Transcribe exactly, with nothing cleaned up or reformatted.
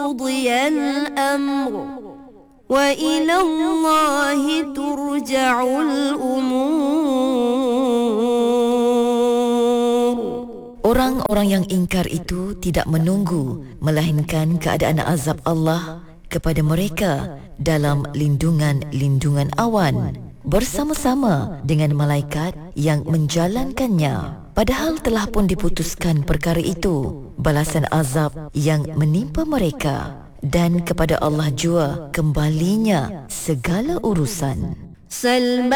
قضي الأمر وإلى الله ترجع الأمور. Orang-orang yang ingkar itu tidak menunggu melainkan keadaan azab Allah kepada mereka dalam lindungan-lindungan awan bersama-sama dengan malaikat yang menjalankannya. Padahal telah pun diputuskan perkara itu, balasan azab yang menimpa mereka, dan kepada Allah jua kembalinya segala urusan.